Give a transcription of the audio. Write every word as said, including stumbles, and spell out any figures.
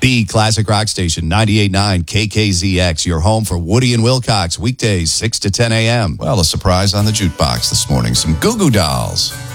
The Classic Rock Station, ninety-eight point nine K K Z X, your home for Woody and Wilcox, weekdays, six to ten a.m. Well, a surprise on the jukebox this morning. Some Goo Goo Dolls.